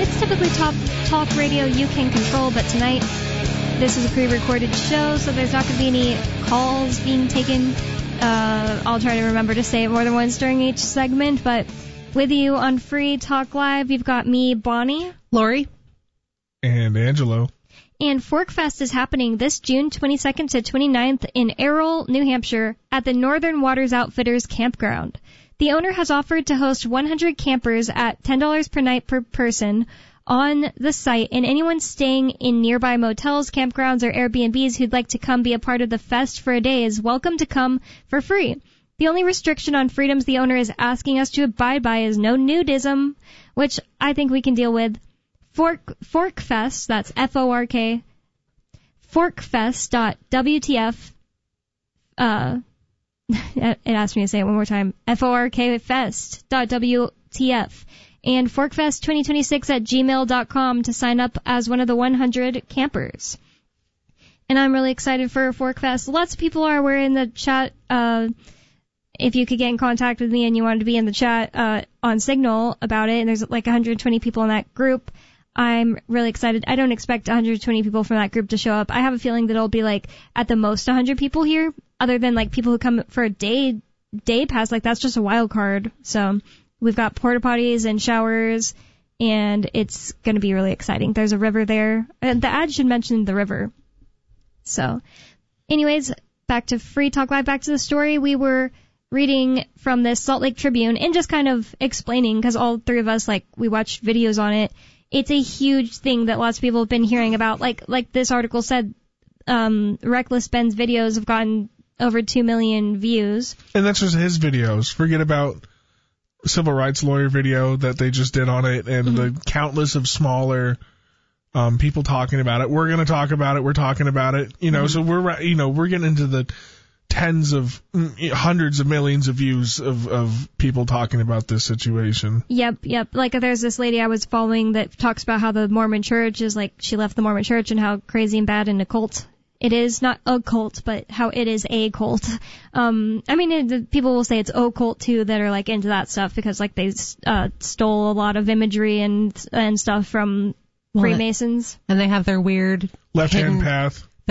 It's typically talk radio you can control, but tonight this is a pre-recorded show, so there's not going to be any calls being taken. I'll try to remember to say it more than once during each segment, but with you on Free Talk Live, you've got me, Bonnie, Lori, and Angelo. And Forkfest is happening this June 22nd to 29th in Errol, New Hampshire, at the Northern Waters Outfitters Campground. The owner has offered to host 100 campers at $10 per night per person on the site, and anyone staying in nearby motels, campgrounds, or Airbnbs who'd like to come be a part of the fest for a day is welcome to come for free. The only restriction on freedoms the owner is asking us to abide by is no nudism, which I think we can deal with. Forkfest, that's F-O-R-K, forkfest.wtf, it asked me to say it one more time, forkfest.wtf, and forkfest2026@gmail.com to sign up as one of the 100 campers. And I'm really excited for Forkfest. Lots of people are. We're in the chat. If you could get in contact with me and you wanted to be in the chat on Signal about it, and there's like 120 people in that group, I'm really excited. I don't expect 120 people from that group to show up. I have a feeling that it'll be like at the most 100 people here, other than like people who come for a day pass. Like that's just a wild card. So we've got porta potties and showers, and it's going to be really exciting. There's a river there. The ad should mention the river. So anyways, back to Free Talk Live, back to the story. We were reading from this Salt Lake Tribune and just kind of explaining, because all three of us, like, we watched videos on it. It's a huge thing that lots of people have been hearing about. Like this article said, Reckless Ben's videos have gotten over 2 million views. And that's just his videos. Forget about civil rights lawyer video that they just did on it, and the countless of smaller people talking about it. We're going to talk about it. We're talking about it. So we're getting into the tens of hundreds of millions of views of people talking about this situation. Yep. Like there's this lady I was following that talks about how the Mormon church is like, she left the Mormon church and how crazy and bad and a cult it is. Not a cult, but how it is a cult. People will say it's occult too that are like into that stuff, because like they stole a lot of imagery and stuff from Freemasons. And they have their weird left-hand path.